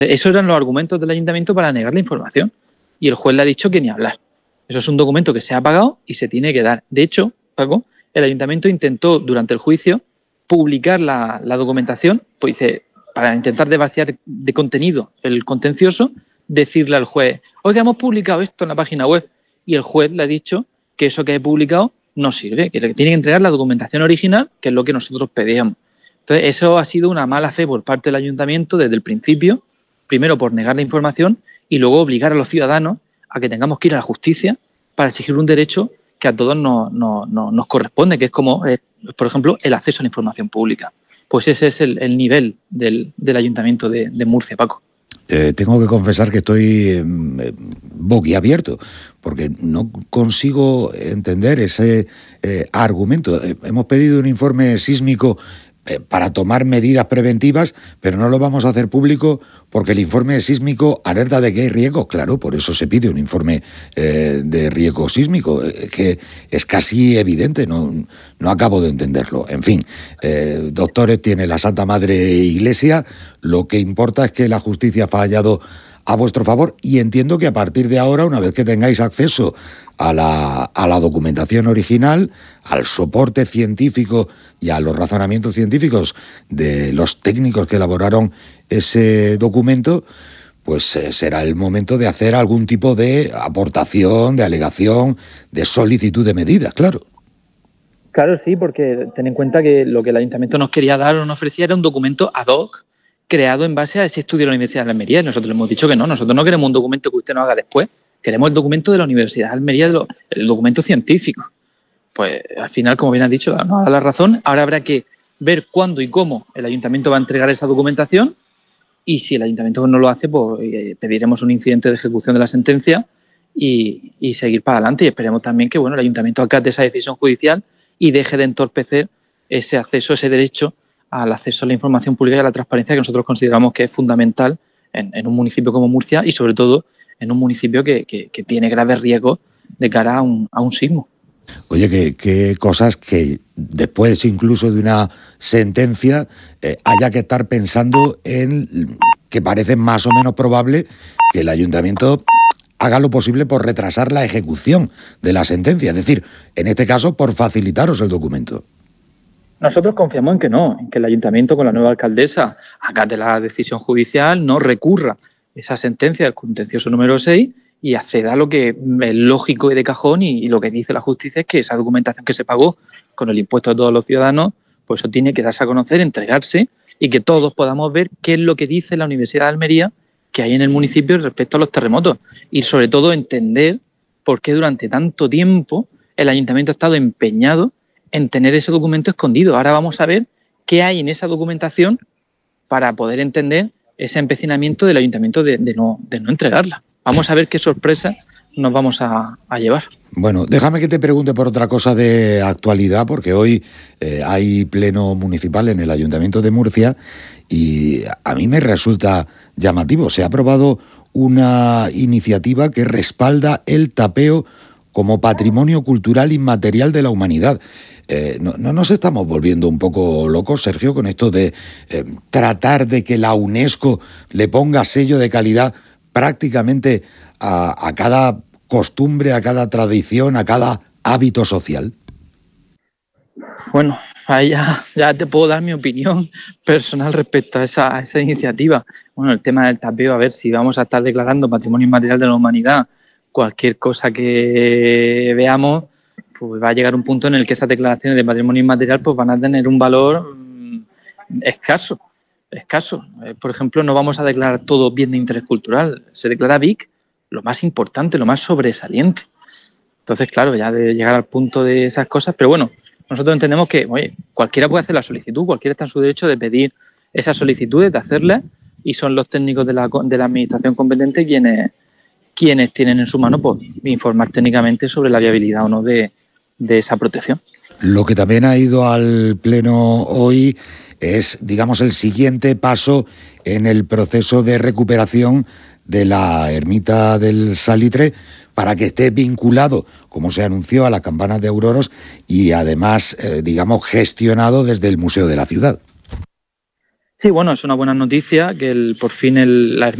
Esos eran los argumentos del ayuntamiento para negar la información. Y el juez le ha dicho que ni hablar. Eso es un documento que se ha pagado y se tiene que dar. De hecho, Paco, el ayuntamiento intentó durante el juicio publicar la documentación, pues dice, para intentar desvaciar de contenido el contencioso, decirle al juez, oiga, hemos publicado esto en la página web. Y el juez le ha dicho que eso que he publicado no sirve, que tiene que entregar la documentación original, que es lo que nosotros pedíamos. Entonces, eso ha sido una mala fe por parte del ayuntamiento desde el principio, primero por negar la información y luego obligar a los ciudadanos a que tengamos que ir a la justicia para exigir un derecho que a todos nos corresponde, que es como, por ejemplo, el acceso a la información pública. Pues ese es el nivel del Ayuntamiento de Murcia, Paco. Tengo que confesar que estoy boquiabierto, porque no consigo entender ese argumento. Hemos pedido un informe sísmico para tomar medidas preventivas, pero no lo vamos a hacer público porque el informe sísmico alerta de que hay riesgo. Claro, por eso se pide un informe de riesgo sísmico, que es casi evidente, no acabo de entenderlo. En fin, doctores, tiene la Santa Madre Iglesia, lo que importa es que la justicia ha fallado a vuestro favor, y entiendo que a partir de ahora, una vez que tengáis acceso a la documentación original, al soporte científico y a los razonamientos científicos de los técnicos que elaboraron ese documento, pues será el momento de hacer algún tipo de aportación, de alegación, de solicitud de medidas, claro. Claro, sí, porque ten en cuenta que lo que el ayuntamiento nos quería dar o nos ofrecía era un documento ad hoc creado en base a ese estudio de la Universidad de Almería. Nosotros le hemos dicho que no, nosotros no queremos un documento que usted nos haga después, queremos el documento de la Universidad de Almería, el documento científico. Pues al final, como bien has dicho, nos ha dado la razón. Ahora habrá que ver cuándo y cómo el ayuntamiento va a entregar esa documentación, y si el ayuntamiento no lo hace, pues pediremos un incidente de ejecución de la sentencia y seguir para adelante. Y esperemos también que el ayuntamiento acate esa decisión judicial y deje de entorpecer ese acceso, ese derecho al acceso a la información pública y a la transparencia, que nosotros consideramos que es fundamental en un municipio como Murcia, y sobre todo en un municipio que tiene graves riesgos de cara a un sismo. Oye, qué cosas que después incluso de una sentencia haya que estar pensando en que parece más o menos probable que el ayuntamiento haga lo posible por retrasar la ejecución de la sentencia, es decir, en este caso por facilitaros el documento. Nosotros confiamos en que no, en que el ayuntamiento con la nueva alcaldesa acate la decisión judicial, no recurra esa sentencia del contencioso número 6 y acceda a lo que es lógico y de cajón, y lo que dice la justicia es que esa documentación que se pagó con el impuesto de todos los ciudadanos, pues eso tiene que darse a conocer, entregarse, y que todos podamos ver qué es lo que dice la Universidad de Almería que hay en el municipio respecto a los terremotos, y sobre todo entender por qué durante tanto tiempo el ayuntamiento ha estado empeñado en tener ese documento escondido. Ahora vamos a ver qué hay en esa documentación para poder entender ese empecinamiento del ayuntamiento de no entregarla. Vamos a ver qué sorpresa nos vamos a llevar. Bueno, déjame que te pregunte por otra cosa de actualidad, porque hoy hay pleno municipal en el Ayuntamiento de Murcia y a mí me resulta llamativo. Se ha aprobado una iniciativa que respalda el tapeo como patrimonio cultural inmaterial de la humanidad. ¿No nos estamos volviendo un poco locos, Sergio, con esto de tratar de que la UNESCO le ponga sello de calidad prácticamente a cada costumbre, a cada tradición, a cada hábito social? Bueno, ahí ya te puedo dar mi opinión personal respecto a esa iniciativa. Bueno, el tema del tapeo, a ver si vamos a estar declarando patrimonio inmaterial de la humanidad cualquier cosa que veamos, pues va a llegar un punto en el que esas declaraciones de patrimonio inmaterial pues van a tener un valor escaso. Por ejemplo, no vamos a declarar todo bien de interés cultural, se declara BIC lo más importante, lo más sobresaliente. Entonces, claro, ya de llegar al punto de esas cosas, pero bueno, nosotros entendemos que cualquiera puede hacer la solicitud, cualquiera está en su derecho de pedir esas solicitudes, de hacerlas, y son los técnicos de la administración competente quienes tienen en su mano pues, informar técnicamente sobre la viabilidad o no de esa protección. Lo que también ha ido al Pleno hoy es, digamos, el siguiente paso en el proceso de recuperación de la ermita del Salitre, para que esté vinculado, como se anunció, a las campanas de Auroros y además, digamos, gestionado desde el Museo de la Ciudad. Sí, bueno, es una buena noticia que por fin la